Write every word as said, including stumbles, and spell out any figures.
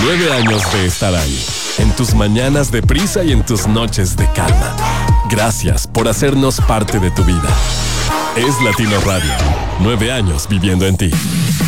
Nueve años de estar ahí, en tus mañanas de prisa y en tus noches de calma. Gracias por hacernos parte de tu vida. Es Latino Radio. Nueve años viviendo en ti.